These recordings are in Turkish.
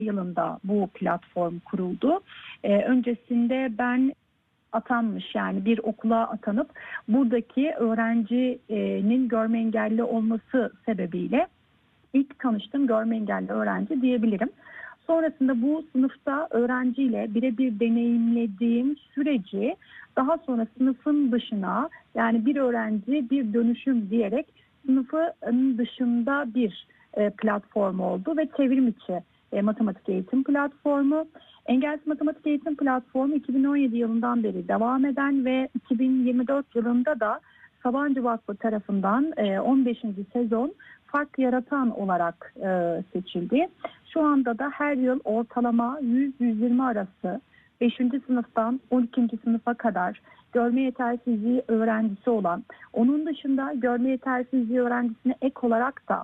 yılında bu platform kuruldu. Öncesinde ben atanmış, yani bir okula atanıp buradaki öğrencinin görme engelli olması sebebiyle ilk tanıştığım görme engelli öğrenci diyebilirim. Sonrasında bu sınıfta öğrenciyle birebir deneyimlediğim süreci daha sonra sınıfın dışına, yani bir öğrenci bir dönüşüm diyerek sınıfın dışında bir platform oldu ve çevrim içi matematik eğitim platformu. Engelsiz Matematik Eğitim Platformu 2017 yılından beri devam eden ve 2024 yılında da Sabancı Vakfı tarafından 15. sezon Fark Yaratan olarak seçildi. Şu anda da her yıl ortalama 100-120 arası 5. sınıftan 12. sınıfa kadar görme yetersizliği öğrencisi olan, onun dışında görme yetersizliği öğrencisine ek olarak da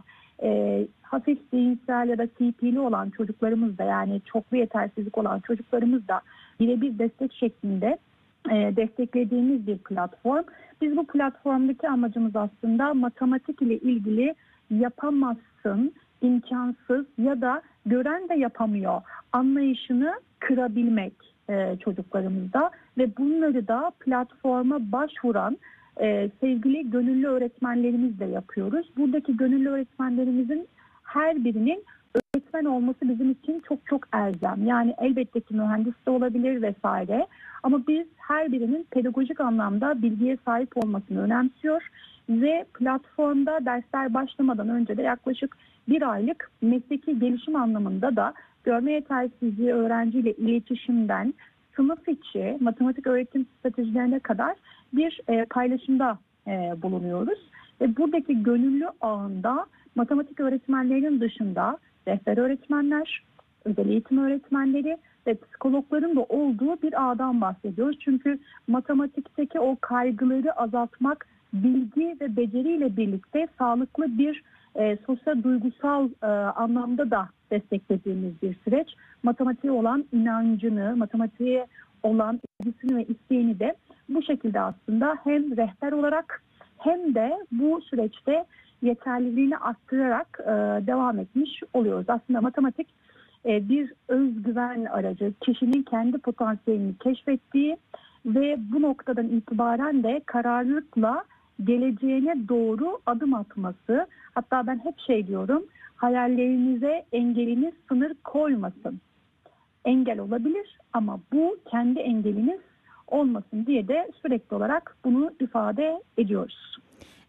hafif zihinsel ya da CP'li olan çocuklarımız da, yani çoklu yetersizlik olan çocuklarımız da birebir destek şeklinde desteklediğimiz bir platform. Biz bu platformdaki amacımız aslında matematik ile ilgili yapamazsın, imkansız ya da gören de yapamıyor anlayışını kırabilmek çocuklarımızda ve bunları da platforma başvuran sevgili gönüllü öğretmenlerimizle yapıyoruz. Buradaki gönüllü öğretmenlerimizin her birinin öğretmen olması bizim için çok çok elzem. Yani elbette ki mühendis de olabilir vesaire. Ama biz her birinin pedagojik anlamda bilgiye sahip olmasını önemsiyor. Ve platformda dersler başlamadan önce de yaklaşık bir aylık mesleki gelişim anlamında da görme yetersizliği öğrenciyle iletişimden sınıf içi matematik öğretim stratejilerine kadar bir paylaşımda bulunuyoruz. Ve buradaki gönüllü ağında matematik öğretmenlerinin dışında rehber öğretmenler, özel eğitim öğretmenleri ve psikologların da olduğu bir ağdan bahsediyoruz. Çünkü matematikteki o kaygıları azaltmak, bilgi ve beceriyle birlikte sağlıklı bir sosyal duygusal anlamda da desteklediğimiz bir süreç. Matematiğe olan inancını, matematiğe olan ilgisini ve isteğini de bu şekilde aslında hem rehber olarak hem de bu süreçte yeterliliğini arttırarak devam etmiş oluyoruz. Aslında matematik bir özgüven aracı, kişinin kendi potansiyelini keşfettiği ve bu noktadan itibaren de kararlılıkla geleceğine doğru adım atması. Hatta ben hep şey diyorum, hayallerinize engeliniz sınır koymasın. Engel olabilir ama bu kendi engeliniz olmasın diye de sürekli olarak bunu ifade ediyoruz.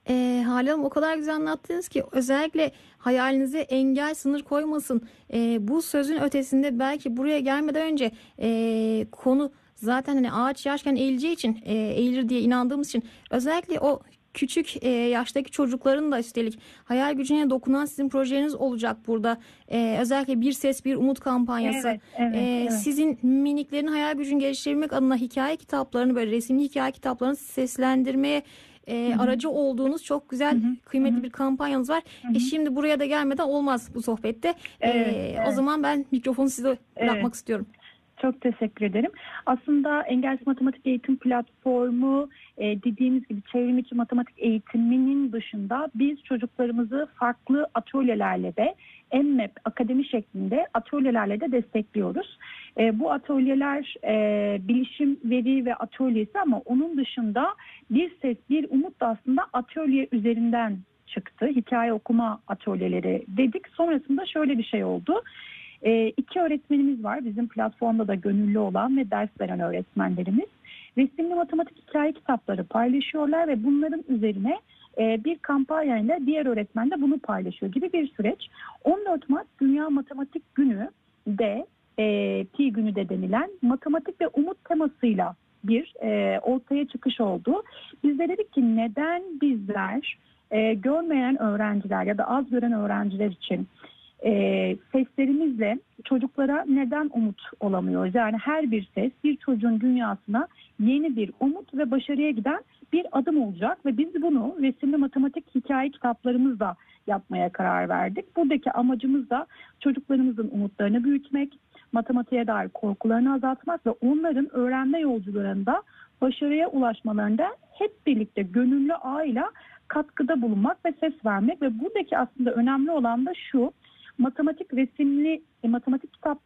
Hale Hanım, o kadar güzel anlattınız ki özellikle hayalinize engel sınır koymasın. Bu sözün ötesinde belki buraya gelmeden önce konu zaten hani ağaç yaşken eğileceği için eğilir diye inandığımız için özellikle o küçük yaştaki çocukların da üstelik hayal gücüne dokunan sizin projeniz olacak burada. Özellikle Bir Ses Bir Umut kampanyası. Evet. Sizin miniklerin hayal gücünü geliştirmek adına hikaye kitaplarını, böyle resimli hikaye kitaplarını seslendirmeye aracı olduğunuz çok güzel, kıymetli bir kampanyanız var. Şimdi buraya da gelmeden olmaz bu sohbette. O zaman ben mikrofonu size bırakmak istiyorum. Çok teşekkür ederim. Aslında Engelsiz Matematik Eğitim Platformu dediğimiz gibi çevrim içi matematik eğitiminin dışında biz çocuklarımızı farklı atölyelerle de EMMEP akademi şeklinde atölyelerle de destekliyoruz. Bu atölyeler bilişim, veri ve atölyesi, ama onun dışında Bir Ses Bir Umut da aslında atölye üzerinden çıktı. Hikaye okuma atölyeleri dedik. Sonrasında şöyle bir şey oldu. 2 öğretmenimiz var bizim platformda da gönüllü olan ve ders veren öğretmenlerimiz. Resimli matematik hikaye kitapları paylaşıyorlar ve bunların üzerine bir kampanyayla diğer öğretmen de bunu paylaşıyor gibi bir süreç. 14 Mart Dünya Matematik Günü de Pi günü de denilen matematik ve umut temasıyla bir ortaya çıkış oldu. Biz de dedik ki neden bizler görmeyen öğrenciler ya da az gören öğrenciler için seslerimizle çocuklara neden umut olamıyoruz? Yani her bir ses bir çocuğun dünyasına yeni bir umut ve başarıya giden bir adım olacak ve biz bunu resimli matematik hikaye kitaplarımızla yapmaya karar verdik. Buradaki amacımız da çocuklarımızın umutlarını büyütmek, matematiğe dair korkularını azaltmak ve onların öğrenme yolculuğunda başarıya ulaşmalarında hep birlikte gönüllü ağıyla katkıda bulunmak ve ses vermek. Ve buradaki aslında önemli olan da şu: matematik resimli matematik kitap